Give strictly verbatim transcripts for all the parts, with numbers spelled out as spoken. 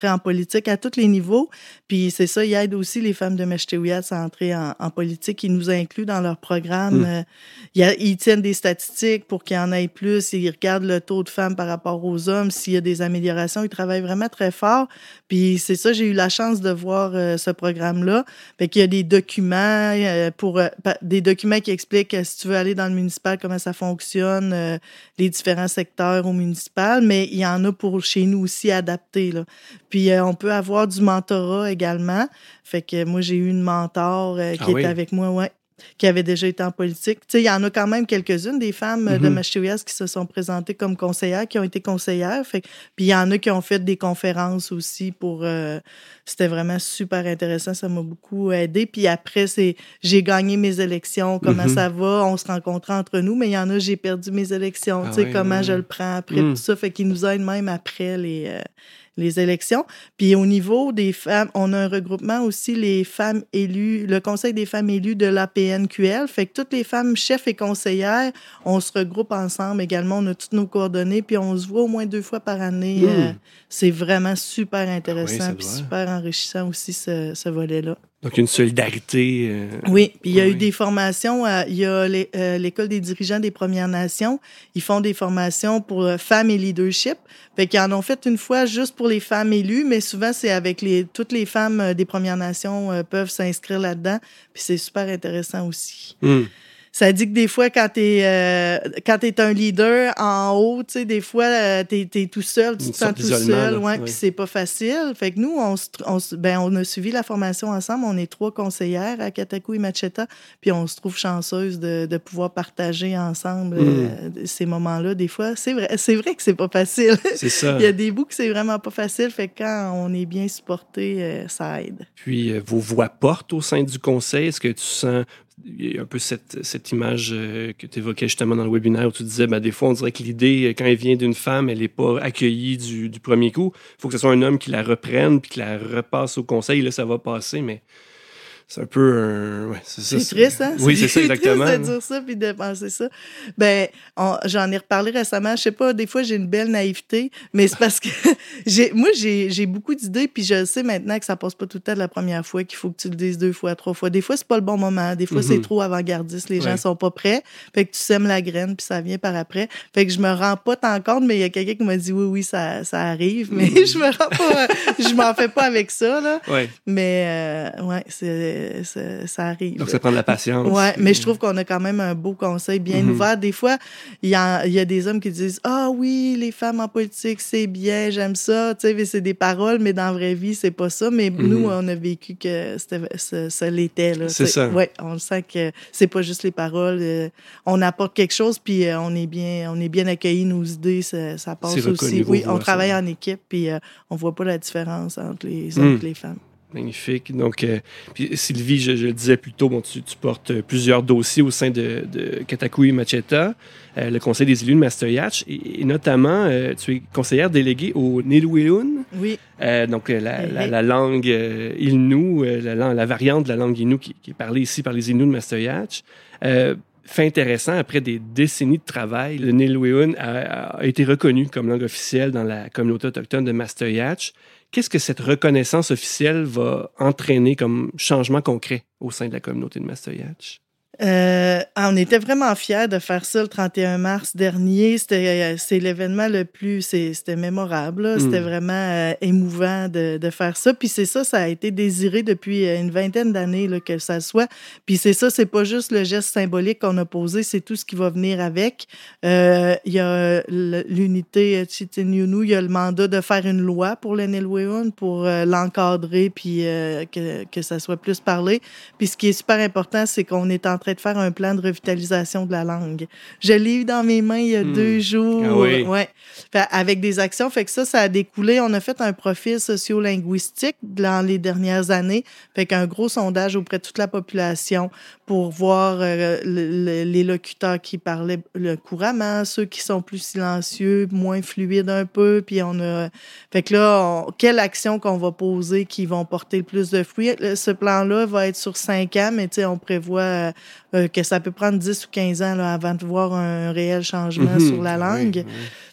en politique à tous les niveaux. Puis c'est ça, ils aident aussi les femmes de Meshtewiyat à entrer en, en politique. Ils nous incluent dans leur programme. Mmh. Euh, ils, ils tiennent des statistiques pour qu'il y en ait plus. Ils regardent le taux de femmes par rapport aux hommes. S'il y a des améliorations, ils travaillent vraiment très fort. Puis c'est ça, j'ai eu la chance de voir euh, ce programme-là. Fait qu'il y a des documents euh, pour euh, des documents qui expliquent euh, si tu veux aller dans le municipal, comment ça fonctionne, euh, les différents secteurs au municipal. Mais il y en a pour chez nous aussi adaptés, là. Puis, euh, on peut avoir du mentorat également. Fait que moi, j'ai eu une mentor euh, qui ah, était oui? avec moi, ouais, qui avait déjà été en politique. Tu sais, il y en a quand même quelques-unes des femmes mm-hmm. de Meshtewiyat qui se sont présentées comme conseillères, qui ont été conseillères. Fait, puis, il y en a qui ont fait des conférences aussi pour... Euh, c'était vraiment super intéressant. Ça m'a beaucoup aidé. Puis après, c'est j'ai gagné mes élections. Comment mm-hmm. ça va? On se rencontrait entre nous. Mais il y en a, j'ai perdu mes élections. Ah, tu sais, oui, comment oui. je le prends après, mm. tout ça. Fait qu'ils nous aident même après les... Euh, les élections. Puis au niveau des femmes, on a un regroupement aussi, les femmes élues, le Conseil des femmes élues de l'A P N Q L. Fait que toutes les femmes chefs et conseillères, on se regroupe ensemble également. On a toutes nos coordonnées, puis on se voit au moins deux fois par année. Mmh. Euh, c'est vraiment super intéressant, ah oui, puis super enrichissant aussi, ce, ce volet-là. Donc, une solidarité. Euh... Oui, puis il y a oui. eu des formations. Euh, il y a les, euh, l'École des dirigeants des Premières Nations. Ils font des formations pour euh, femmes et leadership. Fait qu'ils en ont fait une fois juste pour les femmes élues, mais souvent, c'est avec les toutes les femmes euh, des Premières Nations euh, peuvent s'inscrire là-dedans. Puis c'est super intéressant aussi. Mm. Ça dit que des fois, quand t'es euh, quand t'es un leader en haut, tu sais, des fois, euh, t'es, t'es tout seul, tu te sens tout seul, ouais, puis c'est pas facile. Fait que nous, on, on, ben, on a suivi la formation ensemble. On est trois conseillères à Katakou et Macheta, puis on se trouve chanceuse de, de pouvoir partager ensemble mm. euh, ces moments-là. Des fois, c'est vrai, c'est vrai que c'est pas facile. C'est ça. Il y a des bouts que c'est vraiment pas facile. Fait que quand on est bien supporté, euh, ça aide. Puis, euh, vos voix portent au sein du conseil. Est-ce que tu sens... Il y a un peu cette, cette image euh, que tu évoquais justement dans le webinaire où tu disais, ben, des fois, on dirait que l'idée, quand elle vient d'une femme, elle n'est pas accueillie du, du premier coup. Il faut que ce soit un homme qui la reprenne puis qui la repasse au conseil. Là, ça va passer, mais c'est un peu un... Ouais, c'est ça, c'est, c'est triste, hein? Oui, c'est, c'est ça, exactement. C'est triste de dire ça puis de penser ça. Ben, on, j'en ai reparlé récemment. Je sais pas, des fois, j'ai une belle naïveté, mais c'est parce que j'ai, moi, j'ai, j'ai beaucoup d'idées puis je sais maintenant que ça passe pas tout le temps de la première fois, qu'il faut que tu le dises deux fois, trois fois. Des fois, c'est pas le bon moment. Des fois, mm-hmm. c'est trop avant-gardiste. Les gens ouais. sont pas prêts. Fait que tu sèmes la graine puis ça vient par après. Fait que je me rends pas tant compte, mais il y a quelqu'un qui m'a dit oui, oui, ça, ça arrive, mais mm-hmm. je me rends pas, je m'en fais pas avec ça, là. Ouais. Mais, euh, ouais, c'est, Ça, ça arrive. Donc, ça prend de la patience. Oui, mais je trouve qu'on a quand même un beau conseil bien mm-hmm. ouvert. Des fois, il y a, y a des hommes qui disent « Ah oui, les femmes en politique, c'est bien, j'aime ça. » Tu sais, c'est des paroles, mais dans la vraie vie, c'est pas ça. Mais mm-hmm. nous, on a vécu que c'était, ça, ça l'était. Là, c'est ça. Oui, on sent que c'est pas juste les paroles. Euh, on apporte quelque chose, puis euh, on est bien, on est bien accueillis, nos idées, ça, ça passe c'est aussi. Oui, on voix, travaille ça. en équipe, puis euh, on voit pas la différence entre les mm. hommes et les femmes. Magnifique. Donc, euh, puis Sylvie, je, je le disais plus tôt, bon, tu, tu portes plusieurs dossiers au sein de, de Katakou et Macheta, euh, le Conseil des élus de Mastoyatch, et, et notamment, euh, tu es conseillère déléguée au Nilwilun. Oui. Euh, donc, la, la, la langue euh, Innu, euh, la, la variante de la langue Innu qui, qui est parlée ici par les Innus de Mastoyatch. Euh, fait intéressant, après des décennies de travail, le Nilwilun a, a été reconnu comme langue officielle dans la communauté autochtone de Mastoyatch. Qu'est-ce que cette reconnaissance officielle va entraîner comme changement concret au sein de la communauté de Mastoyatch? Euh, on était vraiment fiers de faire ça le trente et un mars dernier. C'était, c'est l'événement le plus... C'est, c'était mémorable. Là. Mm. C'était vraiment euh, émouvant de, de faire ça. Puis c'est ça, ça a été désiré depuis une vingtaine d'années là, que ça soit. Puis c'est ça, c'est pas juste le geste symbolique qu'on a posé, c'est tout ce qui va venir avec. Euh, il y a l'unité Tchitinyunu, il y a le mandat de faire une loi pour le Nilwilun, pour euh, l'encadrer puis euh, que, que ça soit plus parlé. Puis ce qui est super important, c'est qu'on est en train de faire un plan de revitalisation de la langue. Je l'ai eu dans mes mains il y a mmh. deux jours. Ah oui. Ouais. Fait, avec des actions. Fait que ça, ça a découlé. On a fait un profil sociolinguistique dans les dernières années. Fait qu'un gros sondage auprès de toute la population pour voir euh, le, le, les locuteurs qui parlaient le couramment, ceux qui sont plus silencieux, moins fluides un peu. Puis on a... Fait que là, on... quelle action qu'on va poser qui vont porter le plus de fruits? Ce plan-là va être sur cinq ans, mais tu sais, on prévoit euh, que ça peut prendre dix ou quinze ans là, avant de voir un réel changement mmh, sur la langue. Oui, oui.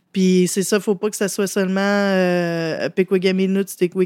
Puis c'est ça, faut pas que ça soit seulement euh, Pequawagamis,